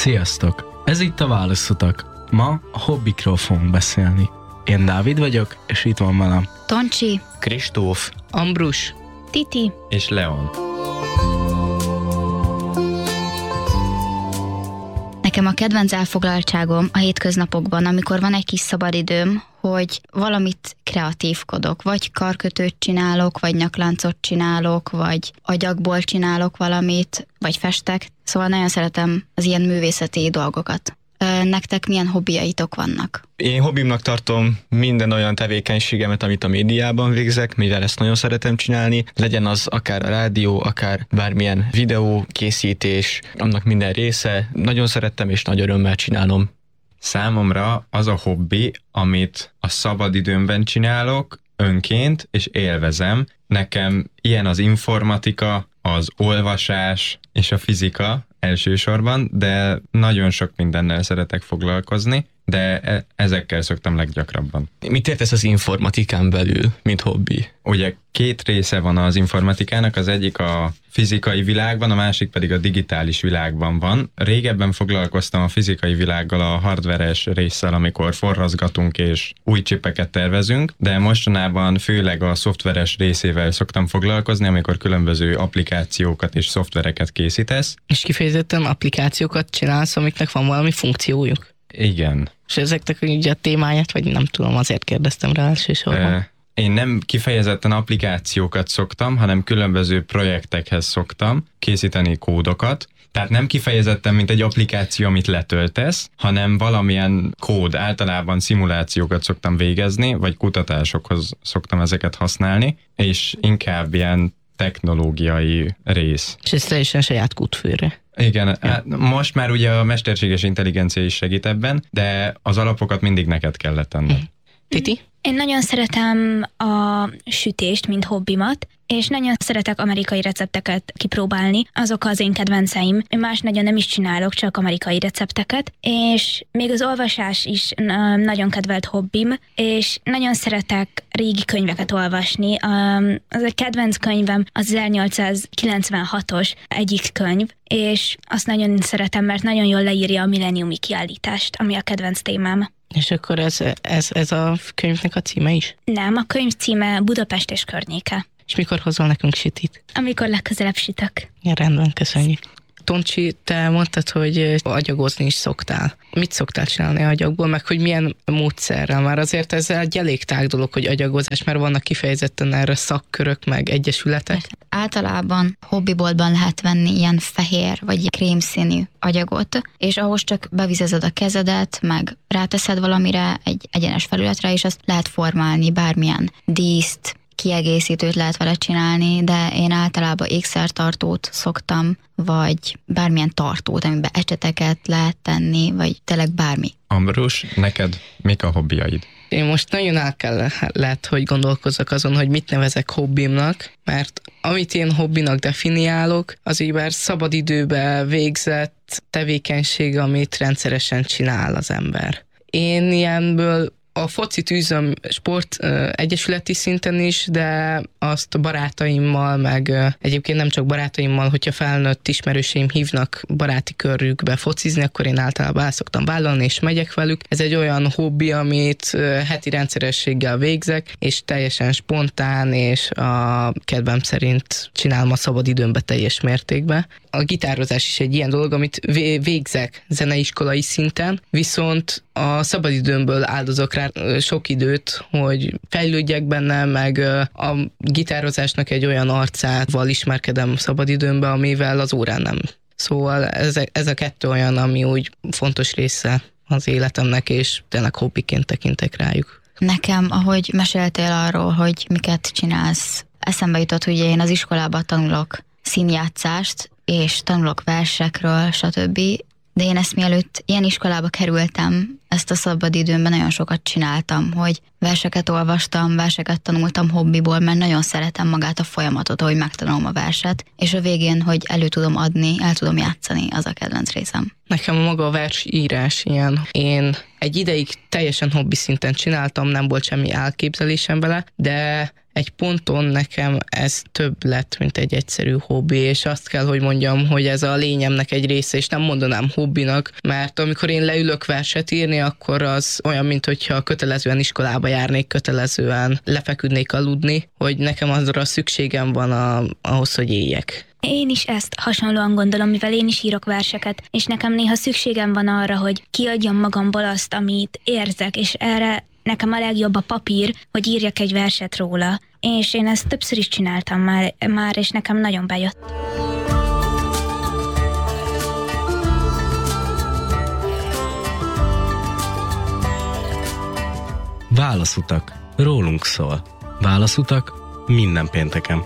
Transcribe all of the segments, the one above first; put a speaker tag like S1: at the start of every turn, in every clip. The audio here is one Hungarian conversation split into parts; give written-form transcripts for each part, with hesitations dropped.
S1: Sziasztok! Ez itt a Válaszutak. Ma a hobbikról fogunk beszélni. Én Dávid vagyok, és itt van velem
S2: Toncsi,
S3: Kristóf,
S4: Ambrus,
S2: Titi
S3: és Leon.
S2: Nekem a kedvenc elfoglaltságom a hétköznapokban, amikor van egy kis szabadidőm, hogy valamit kreatívkodok, vagy karkötőt csinálok, vagy nyakláncot csinálok, vagy agyagból csinálok valamit, vagy festek. Szóval nagyon szeretem az ilyen művészeti dolgokat. Nektek milyen hobbiaitok vannak?
S3: Én hobbimnak tartom minden olyan tevékenységemet, amit a médiában végzek, mivel ezt nagyon szeretem csinálni. Legyen az akár a rádió, akár bármilyen videókészítés, annak minden része. Nagyon szerettem és nagy örömmel csinálom.
S5: Számomra az a hobbi, amit a szabadidőmben csinálok, önként, és élvezem. Nekem ilyen az informatika, az olvasás és a fizika elsősorban, de nagyon sok mindennel szeretek foglalkozni, de ezekkel szoktam leggyakrabban.
S3: Mit értesz az informatikán belül, mint hobbi?
S5: Ugye két része van az informatikának, az egyik a fizikai világban, a másik pedig a digitális világban van. Régebben foglalkoztam a fizikai világgal, a hardveres résszel, amikor forrazgatunk és új csipeket tervezünk, de mostanában főleg a szoftveres részével szoktam foglalkozni, amikor különböző applikációkat és szoftvereket készítesz.
S4: és kifejezetten applikációkat csinálsz, amiknek van valami funkciójuk.
S5: Igen.
S4: És ezeknek ugye a témáját, vagy nem tudom, azért kérdeztem rá elsősorban.
S5: Én nem kifejezetten applikációkat szoktam, hanem különböző projektekhez szoktam készíteni kódokat. Tehát nem kifejezetten, mint egy applikáció, amit letöltesz, hanem valamilyen kód, általában szimulációkat szoktam végezni, vagy kutatásokhoz szoktam ezeket használni, és inkább ilyen technológiai rész.
S4: És ez teljesen saját kútfőre.
S5: Igen, hát most már ugye a mesterséges intelligencia is segít ebben, de az alapokat mindig neked kellett tenni.
S4: Titi?
S6: Én nagyon szeretem a sütést, mint hobbimat, és nagyon szeretek amerikai recepteket kipróbálni. Azok az én kedvenceim. Én más nagyon nem is csinálok, csak amerikai recepteket. És még az olvasás is nagyon kedvelt hobbim, és nagyon szeretek régi könyveket olvasni. Az a kedvenc könyvem az 1896-os egyik könyv, és azt nagyon szeretem, mert nagyon jól leírja a milleniumi kiállítást, ami a kedvenc témám.
S4: És akkor ez a könyvnek a címe is?
S6: Nem, a könyv címe Budapest és környéke.
S4: És mikor hozol nekünk sütit?
S6: Amikor legközelebb sütök.
S4: Ja, rendben, köszönjük. Toncsi, te mondtad, hogy agyagozni is szoktál. Mit szoktál csinálni agyagból, meg hogy milyen módszerrel? Már azért ez egy elég tág dolog, hogy agyagozás, mert vannak kifejezetten erre szakkörök, meg egyesületek.
S2: Általában hobbiboltban lehet venni ilyen fehér vagy krémszínű agyagot, és ahhoz csak bevizezed a kezedet, meg ráteszed valamire, egy egyenes felületre, és azt lehet formálni, bármilyen díszt, kiegészítőt lehet vele csinálni, de én általában ékszertartót szoktam, vagy bármilyen tartót, amiben ecseteket lehet tenni, vagy tényleg bármi.
S5: Ambrus, neked mik a hobbiaid?
S4: Én most nagyon lehet, hogy gondolkozzak azon, hogy mit nevezek hobbimnak, mert amit én hobbinak definiálok, az így már szabadidőben végzett tevékenység, amit rendszeresen csinál az ember. Én ilyenből a focit űzöm sport egyesületi szinten is, de azt barátaimmal, meg egyébként nem csak barátaimmal, hogyha felnőtt ismerőseim hívnak baráti körükbe focizni, akkor én általában el szoktam vállalni, és megyek velük. Ez egy olyan hobbi, amit heti rendszerességgel végzek, és teljesen spontán, és a kedvem szerint csinálom a szabad időmbe teljes mértékben. A gitározás is egy ilyen dolog, amit végzek zeneiskolai szinten, viszont a szabadidőmből áldozok rá sok időt, hogy fejlődjek benne, meg a gitározásnak egy olyan arcával ismerkedem szabadidőmben, amivel az órán nem. Szóval ez a kettő olyan, ami úgy fontos része az életemnek, és tényleg hobbiként tekintek rájuk.
S2: Nekem, ahogy meséltél arról, hogy miket csinálsz, eszembe jutott, hogy én az iskolában tanulok színjátszást, és tanulok versekről, stb., de én ezt mielőtt ilyen iskolába kerültem, ezt a szabadidőmben nagyon sokat csináltam, hogy verseket olvastam, verseket tanultam hobbiból, mert nagyon szeretem magát a folyamatot, ahogy megtanulom a verset, és a végén, hogy elő tudom adni, el tudom játszani, az a kedvenc részem.
S4: Nekem maga a versírás ilyen. Én egy ideig teljesen hobbi szinten csináltam, nem volt semmi elképzelésem vele, de egy ponton nekem ez több lett, mint egy egyszerű hobbi, és azt kell, hogy mondjam, hogy ez a lényemnek egy része, és nem mondanám hobbinak, mert amikor én leülök verset írni, akkor az olyan, mint hogyha kötelezően iskolába járnék, kötelezően lefeküdnék aludni, hogy nekem azra szükségem van ahhoz, hogy éljek.
S6: Én is ezt hasonlóan gondolom, mivel én is írok verseket, és nekem néha szükségem van arra, hogy kiadjam magamból azt, amit érzek, és erre nekem a legjobb a papír, hogy írjak egy verset róla. És én ezt többször is csináltam már és nekem nagyon bejött.
S1: Válaszutak. Rólunk szól. Válaszutak minden pénteken.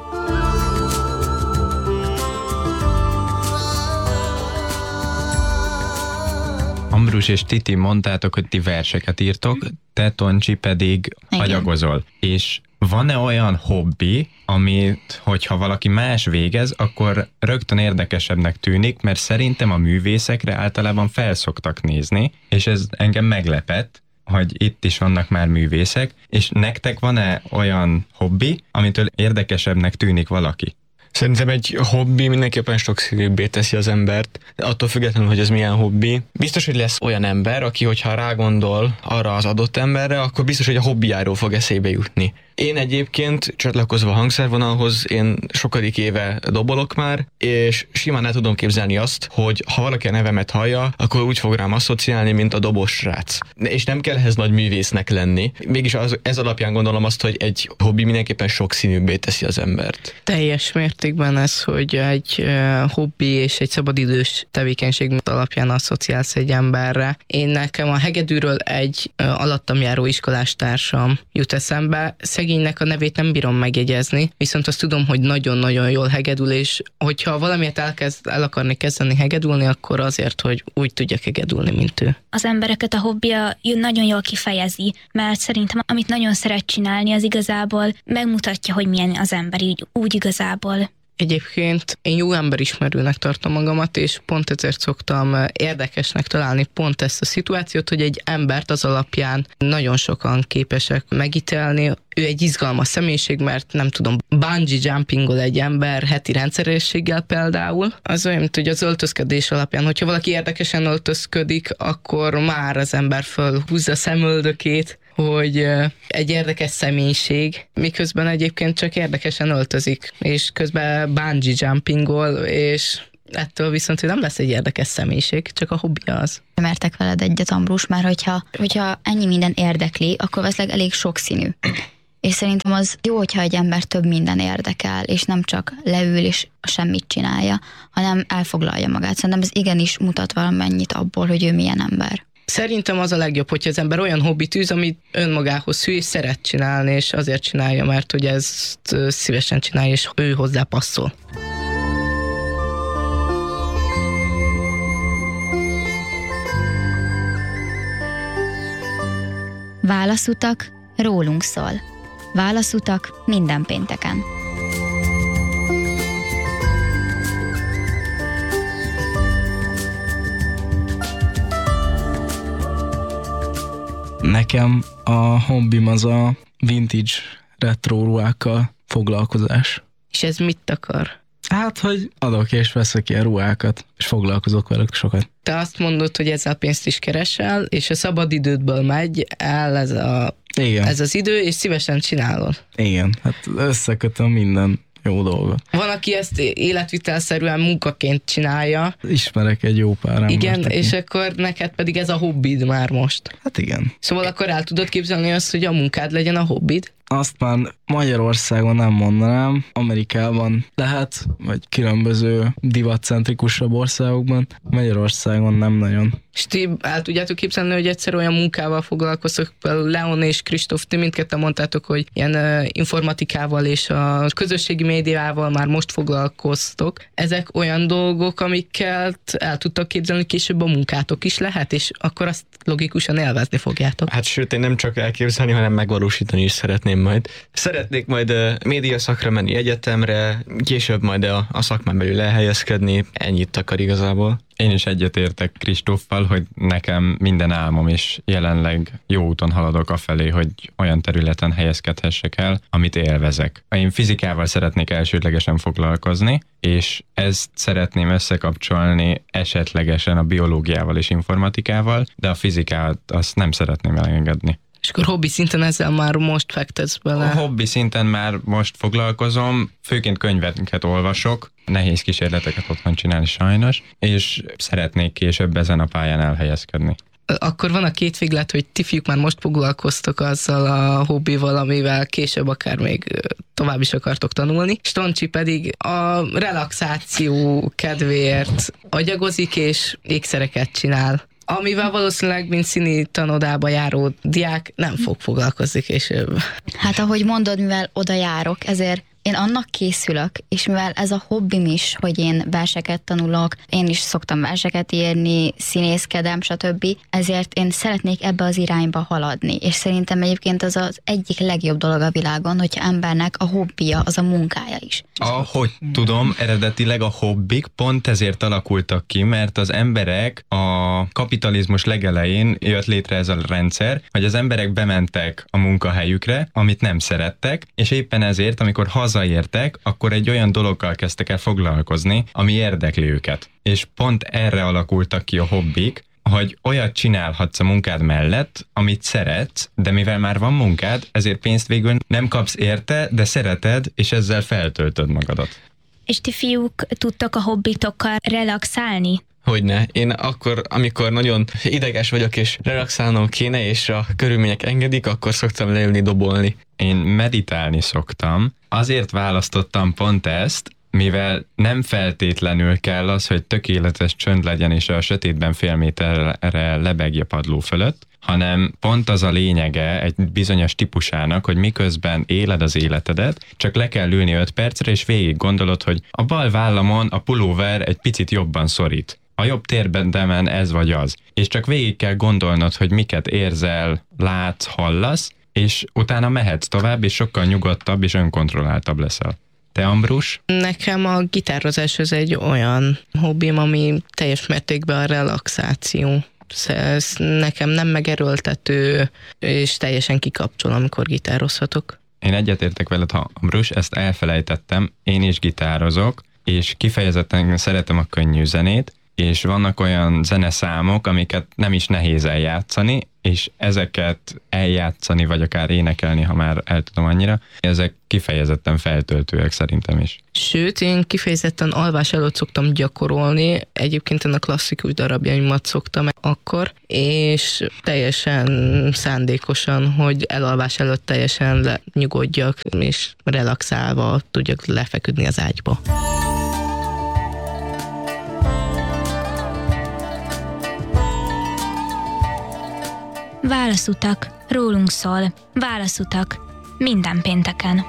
S5: Ambrus és Titi, mondtátok, hogy ti verseket írtok, te, Toncsi, pedig
S2: Igen.
S5: agyagozol. És van-e olyan hobbi, amit, hogyha valaki más végez, akkor rögtön érdekesebbnek tűnik, mert szerintem a művészekre általában felszoktak nézni, és ez engem meglepett, hogy itt is vannak már művészek, és nektek van-e olyan hobbi, amitől érdekesebbnek tűnik valaki?
S3: Szerintem egy hobbi mindenképpen sokszínűbbé teszi az embert, attól függetlenül, hogy ez milyen hobbi. Biztos, hogy lesz olyan ember, aki, hogyha rágondol arra az adott emberre, akkor biztos, hogy a hobbijáról fog eszébe jutni. Én egyébként, csatlakozva a hangszervonalhoz, én sokadik éve dobolok már, és simán el tudom képzelni azt, hogy ha valaki a nevemet hallja, akkor úgy fog rám asszociálni, mint a dobos srác. És nem kell ehhez nagy művésznek lenni. Mégis ez alapján gondolom azt, hogy egy hobbi mindenképpen sokszínűbbé teszi az embert.
S4: Teljes mértékben ez, hogy egy hobbi és egy szabadidős tevékenység alapján asszociálsz egy emberre. Én nekem a hegedűről egy alattam járó iskolástársam jut eszembe. Szegénynek a nevét nem bírom megjegyezni, viszont azt tudom, hogy nagyon-nagyon jól hegedül, és hogyha valamiért el akarni kezdeni hegedülni, akkor azért, hogy úgy tudjak hegedülni, mint ő.
S6: Az embereket a hobbija nagyon jól kifejezi, mert szerintem amit nagyon szeret csinálni, az igazából megmutatja, hogy milyen az ember úgy igazából.
S4: Egyébként én jó emberismerőnek tartom magamat, és pont ezért szoktam érdekesnek találni pont ezt a szituációt, hogy egy embert az alapján nagyon sokan képesek megítélni. Ő egy izgalmas személyiség, mert nem tudom, bungee jumpingol egy ember heti rendszerességgel például. Az olyan, mint hogy az öltözködés alapján, hogyha valaki érdekesen öltözködik, akkor már az ember fölhúzza a szemöldökét, hogy egy érdekes személyiség, miközben egyébként csak érdekesen öltözik, és közben bungee jumpingol, és ettől viszont ő nem lesz egy érdekes személyiség, csak a hobbija az.
S2: Mertek veled egyet, Ambrus, mert hogyha ennyi minden érdekli, akkor valószínűleg elég sokszínű. És szerintem az jó, hogyha egy ember több minden érdekel, és nem csak leül és semmit csinálja, hanem elfoglalja magát. Szerintem ez igenis mutat valamennyit abból, hogy ő milyen ember.
S4: Szerintem az a legjobb, hogyha az ember olyan hobbit űz, amit önmagához hű, és szeret csinálni, és azért csinálja, mert hogy ezt szívesen csinálja, és ő hozzá passzol.
S2: Válaszutak, rólunk szól. Válaszutak minden pénteken.
S1: Nekem a hobbim az a vintage retro ruhákkal foglalkozás.
S4: És ez mit akar?
S1: Hát, hogy adok és veszek ilyen ruhákat, és foglalkozok velük sokat.
S4: Te azt mondod, hogy ezzel pénzt is keresel, és a szabadidődből megy el
S1: Igen.
S4: ez az idő, és szívesen csinálod.
S1: Igen, hát összekötöm minden jó dolgot.
S4: Van, aki ezt életvitelszerűen munkaként csinálja.
S1: Ismerek egy jó pár embert.
S4: Igen,
S1: aki-
S4: és akkor neked pedig ez a hobbid már most.
S1: Hát igen.
S4: Szóval akkor el tudod képzelni azt, hogy a munkád legyen a hobbid?
S1: Azt már Magyarországon nem mondanám, Amerikában lehet, vagy különböző divatcentrikusabb országokban, Magyarországon nem nagyon.
S4: És ti el tudjátok képzelni, hogy egyszer olyan munkával foglalkoztok, például Leon és Kristóf, ti mindketten mondtátok, hogy ilyen informatikával és a közösségi médiával már most foglalkoztok. Ezek olyan dolgok, amikkel el tudtok képzelni, hogy később a munkátok is lehet, és akkor azt logikusan élvezni fogjátok.
S3: Hát sőt, én nem csak elképzelni, hanem megvalósítani is szeretném szeretném majd. Szeretnék majd média szakra menni egyetemre, később majd a szakmán belül elhelyezkedni, ennyit akar igazából.
S5: Én is egyetértek Kristóffal, hogy nekem minden álmom is jelenleg jó úton haladok afelé, hogy olyan területen helyezkedhessek el, amit élvezek. Én fizikával szeretnék elsődlegesen foglalkozni, és ezt szeretném összekapcsolni esetlegesen a biológiával és informatikával, de a fizikát azt nem szeretném elengedni.
S4: És akkor hobbi szinten ezzel már most fektetsz bele?
S5: A hobbi szinten már most foglalkozom, főként könyveket olvasok, nehéz kísérleteket otthon csinálni sajnos, és szeretnék később ezen a pályán elhelyezkedni.
S4: Akkor van a két véglet, hogy ti fiúk már most foglalkoztok azzal a hobbival, amivel később akár még tovább is akartok tanulni. Stoncsi pedig a relaxáció kedvéért agyagozik és ékszereket csinál, amivel valószínűleg, mint színi tanodába járó diák nem fog foglalkozni később.
S2: Hát ahogy mondod, mivel oda járok, ezért én annak készülök, és mivel ez a hobbim is, hogy én verseket tanulok, én is szoktam verseket írni, színészkedem, stb. Ezért én szeretnék ebbe az irányba haladni, és szerintem egyébként az az egyik legjobb dolog a világon, hogyha embernek a hobbija, az a munkája is.
S5: Ahogy tudom, eredetileg a hobbik pont ezért alakultak ki, mert az emberek a kapitalizmus legelején jött létre ez a rendszer, hogy az emberek bementek a munkahelyükre, amit nem szerettek, és éppen ezért, amikor hazaértek, akkor egy olyan dologgal kezdtek el foglalkozni, ami érdekli őket. És pont erre alakultak ki a hobbik, hogy olyat csinálhatsz a munkád mellett, amit szeretsz, de mivel már van munkád, ezért pénzt végül nem kapsz érte, de szereted, és ezzel feltöltöd magadat.
S6: És ti fiúk tudtok a hobbitokkal relaxálni?
S3: Hogyne. Én akkor, amikor nagyon ideges vagyok, és relaxálnom kéne, és a körülmények engedik, akkor szoktam leülni dobolni.
S5: Én meditálni szoktam. Azért választottam pont ezt, mivel nem feltétlenül kell az, hogy tökéletes csönd legyen, és a sötétben fél méterre lebegj a padló fölött, hanem pont az a lényege egy bizonyos típusának, hogy miközben éled az életedet, csak le kell ülni 5 percre, és végig gondolod, hogy a bal vállamon a pulóver egy picit jobban szorít. A jobb térbendemen ez vagy az. És csak végig kell gondolnod, hogy miket érzel, látsz, hallasz, és utána mehetsz tovább, és sokkal nyugodtabb és önkontrolláltabb leszel. Te, Ambrus?
S4: Nekem a gitározás az egy olyan hobbim, ami teljes mértékben a relaxáció. Ez nekem nem megerőltető, és teljesen kikapcsol, amikor gitározhatok.
S5: Én egyetértek veled, Ambrus, ezt elfelejtettem, én is gitározok, és kifejezetten szeretem a könnyű zenét, és vannak olyan zeneszámok, amiket nem is nehéz eljátszani, és ezeket eljátszani, vagy akár énekelni, ha már el tudom annyira, ezek kifejezetten feltöltőek szerintem is.
S4: Sőt, én kifejezetten alvás előtt szoktam gyakorolni, egyébként ennek klasszikus darabjaimat szoktam akkor, és teljesen szándékosan, hogy elalvás előtt teljesen nyugodjak, és relaxálva tudjak lefeküdni az ágyba.
S6: Válaszutak, rólunk szól. Válaszutak, minden pénteken.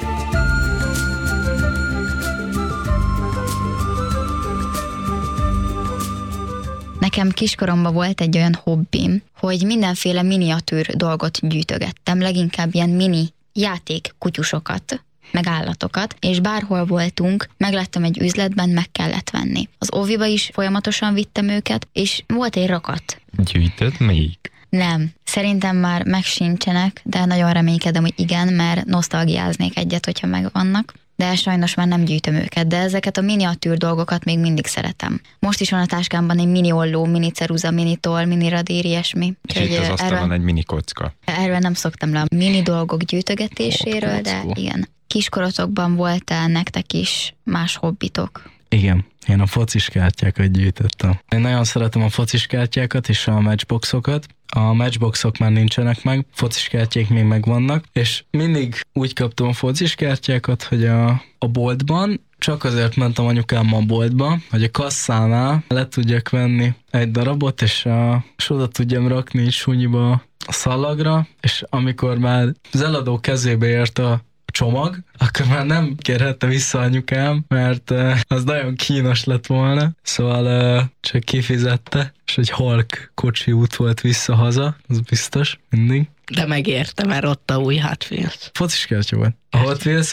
S2: Nekem kiskoromban volt egy olyan hobbim, hogy mindenféle miniatűr dolgot gyűjtögettem, leginkább ilyen mini játék kutyusokat, meg állatokat, és bárhol voltunk, megláttam egy üzletben, meg kellett venni. Az óviba is folyamatosan vittem őket, és volt egy rakat.
S5: Gyűjtöd még?
S2: Nem. Szerintem már megsincsenek, de nagyon reménykedem, hogy igen, mert nosztalgiáznék egyet, hogyha megvannak. De sajnos már nem gyűjtöm őket, de ezeket a miniatűr dolgokat még mindig szeretem. Most is van a táskámban egy mini olló, mini ceruza, mini toll, mini radír, ilyesmi.
S5: És itt az asztalon egy mini kocka.
S2: Erről nem szoktam le a mini dolgok gyűjtögetéséről, de igen. Kiskorotokban volt-e nektek is más hobbitok?
S1: Igen, én a focis kártyákat gyűjtöttem. Én nagyon szeretem a focis kártyákat és a matchboxokat. A matchboxok már nincsenek meg, focis kártyák még megvannak, és mindig úgy kaptam a focis kártyákat, hogy a boltban, csak azért mentem anyukámmal a boltba, hogy a kasszánál le tudjak venni egy darabot, és oda tudjam rakni sunyiba a szalagra, és amikor már az eladó kezébe ért a csomag, akkor már nem kérhette vissza anyukám, mert az nagyon kínos lett volna, szóval csak kifizette, és egy halk kocsi út volt vissza-haza, az biztos, mindig.
S4: De megérte, mert ott a új Hot Wheels.
S1: Focis kártya volt. A Hot Wheels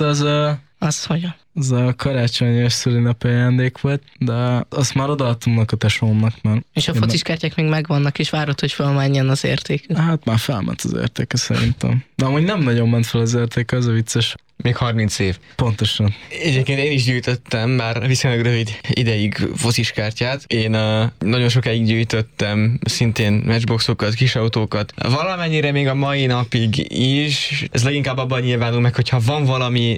S4: Az hogyan?
S1: az a karácsonyi és szülinapi ajándék volt, de azt már odaadtunk a tesómnak, mert...
S4: És a focis kártyák még megvannak, és várod, hogy felmenjen az értékük.
S1: Hát már felment az értéke szerintem. De amúgy nem nagyon ment fel az értéke, az a vicces.
S3: Még 30 év.
S1: Pontosan.
S3: Egyébként én is gyűjtöttem már viszonylag rövid ideig focis kártyát. Én nagyon sokáig gyűjtöttem szintén matchboxokat, kisautókat. Valamennyire még a mai napig is. Ez leginkább abban nyilvánul meg, hogyha van valami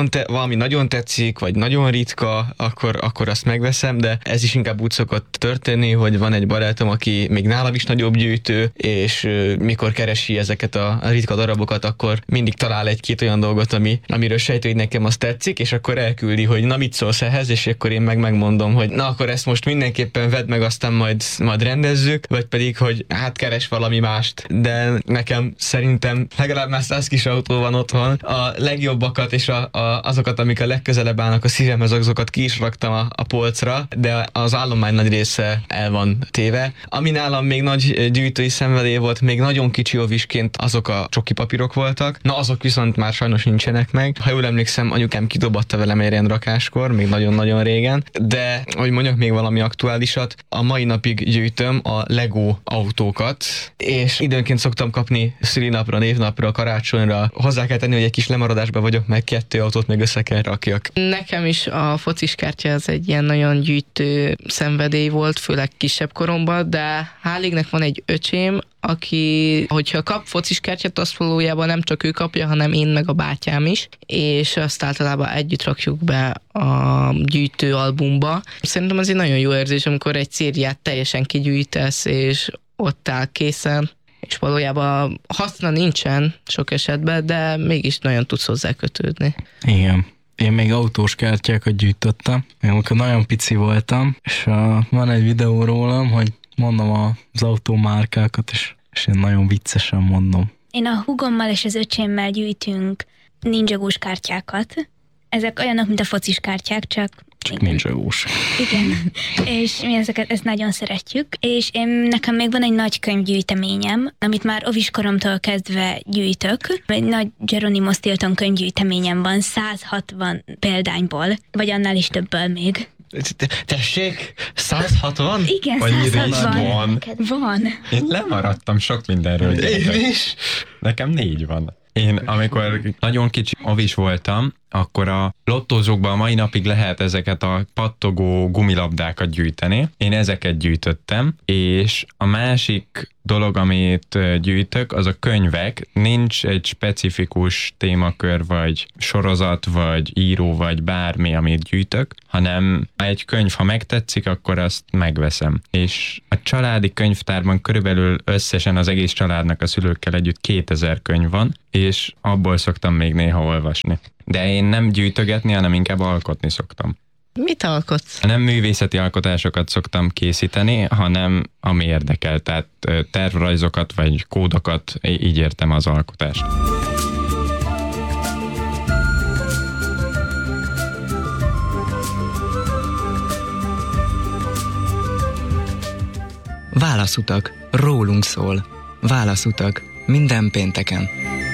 S3: nagyon tetszik, vagy nagyon ritka, akkor azt megveszem, de ez is inkább úgy szokott történni, hogy van egy barátom, aki még nálam is nagyobb gyűjtő, és mikor keresi ezeket a ritka darabokat, akkor mindig talál egy-két olyan dolgot, amiről sejtő, hogy nekem az tetszik, és akkor elküldi, hogy na mit szólsz ehhez, és akkor én megmondom, hogy na akkor ezt most mindenképpen vedd meg, aztán majd rendezzük, vagy pedig, hogy hát keres valami mást. De nekem szerintem legalább már 100 kis autó van otthon. A legjobbakat és azokat, amik a legközelebb állnak a szívemhez, azokat ki is raktam a polcra, de az állomány nagy része el van téve. Ami nálam még nagy gyűjtői szenvedély volt, még nagyon kicsi ovisként azok a csoki papírok voltak. Na azok viszont már sajnos nincsenek meg. Ha jól emlékszem, anyukám kidobatta velem egy ilyen rakáskor, még nagyon-nagyon régen, de hogy mondjak még valami aktuálisat, a mai napig gyűjtöm a Lego autókat, és időnként szoktam kapni szülinapra, névnapra, karácsonyra. Hozzá kell tenni, hogy egy kis lemaradásban vagyok, meg 2 autót még össze kell rakjak.
S4: Nekem is a focis kártya az egy ilyen nagyon gyűjtő szenvedély volt, főleg kisebb koromban, de hál' égnek van egy öcsém, aki, hogyha kap focis kártyát, azt valójában nem csak ő kapja, hanem én meg a bátyám is, és azt általában együtt rakjuk be a gyűjtőalbumba. Szerintem ez egy nagyon jó érzés, amikor egy szériát teljesen kigyűjtesz, és ott áll készen, és valójában haszna nincsen sok esetben, de mégis nagyon tudsz hozzá kötődni.
S1: Igen. Én még autós kártyákat gyűjtöttem, amikor nagyon pici voltam, és van egy videó rólam, hogy mondom az autómárkákat, és én nagyon viccesen mondom.
S6: Én a húgommal és az öcsémmel gyűjtünk ninjagós kártyákat. Ezek olyanok, mint a focis kártyák, csak
S1: ninjagós.
S6: Igen, és mi ezt nagyon szeretjük, és nekem még van egy nagy könyvgyűjteményem, amit már oviskoromtól kezdve gyűjtök. Egy nagy Geronimo Stilton könyvgyűjteményem van, 160 példányból, vagy annál is többből még.
S3: Tessék? 160?
S6: Igen,
S5: Annyira
S6: 160. Van.
S5: Én lemaradtam sok mindenről.
S3: Én is.
S5: Nekem 4 van. Én amikor nagyon kicsi ovis voltam, akkor a lottózókban a mai napig lehet ezeket a pattogó gumilabdákat gyűjteni. Én ezeket gyűjtöttem, és a másik dolog, amit gyűjtök, az a könyvek. Nincs egy specifikus témakör, vagy sorozat, vagy író, vagy bármi, amit gyűjtök, hanem egy könyv, ha megtetszik, akkor azt megveszem. És a családi könyvtárban körülbelül összesen az egész családnak a szülőkkel együtt 2000 könyv van, és abból szoktam még néha olvasni. De én nem gyűjtögetni, hanem inkább alkotni szoktam.
S4: Mit alkotsz?
S5: Nem művészeti alkotásokat szoktam készíteni, hanem ami érdekel, tehát tervrajzokat vagy kódokat, így értem az alkotást.
S7: Válaszutak. Rólunk szól. Válaszutak. Minden pénteken.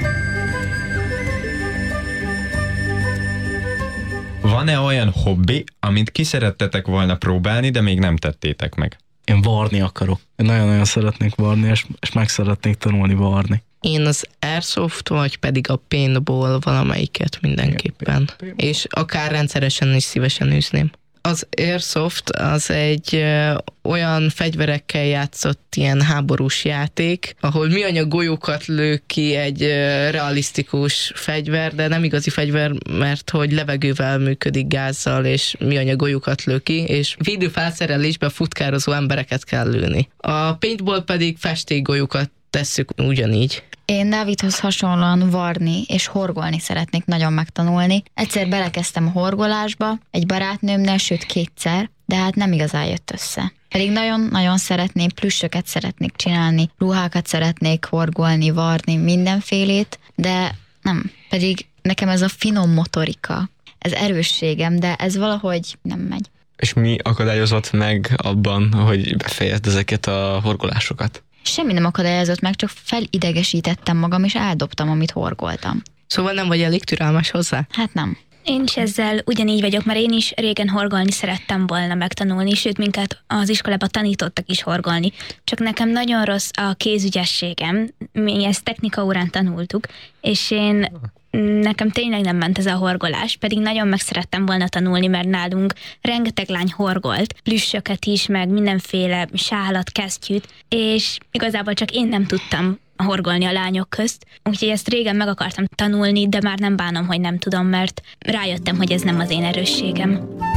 S5: Van-e olyan hobbi, amit ki szerettetek volna próbálni, de még nem tettétek meg?
S1: Én varni akarok. Én nagyon-nagyon szeretnék varni, és meg szeretnék tanulni varni.
S4: Én az Airsoft, vagy pedig a paintball valamelyiket mindenképpen. És akár rendszeresen is szívesen űzném. Az Airsoft az egy olyan fegyverekkel játszott ilyen háborús játék, ahol műanyag golyókat lő ki egy realisztikus fegyver, de nem igazi fegyver, mert hogy levegővel működik, gázzal, és műanyag golyókat lő ki, és védőfelszerelésbe futkározó embereket kell lőni. A paintball pedig festékgolyókat tesszük ugyanígy.
S2: Én Dávidhoz hasonlóan varni és horgolni szeretnék nagyon megtanulni. Egyszer belekezdtem a horgolásba, egy barátnőmnél, sőt 2-szer, de hát nem igazán jött össze. Pedig nagyon-nagyon szeretném, plüssöket szeretnék csinálni, ruhákat szeretnék horgolni, varni, mindenfélét, de nem. Pedig nekem ez a finom motorika, ez erősségem, de ez valahogy nem megy.
S3: És mi akadályozott meg abban, hogy befejezd ezeket a horgolásokat?
S2: semmi nem akadályozott meg, csak felidegesítettem magam, és eldobtam, amit horgoltam.
S4: Szóval nem vagy elég türelmes hozzá?
S2: Hát nem.
S6: Én is ezzel ugyanígy vagyok, mert én is régen horgolni szerettem volna megtanulni, sőt, minket az iskolában tanítottak is horgolni. Csak nekem nagyon rossz a kézügyességem, mi ezt technika órán tanultuk, és nekem tényleg nem ment ez a horgolás, pedig nagyon meg szerettem volna tanulni, mert nálunk rengeteg lány horgolt, plüssöket is, meg mindenféle sálat, kesztyűt, és igazából csak én nem tudtam horgolni a lányok közt. Úgyhogy ezt régen meg akartam tanulni, de már nem bánom, hogy nem tudom, mert rájöttem, hogy ez nem az én erősségem.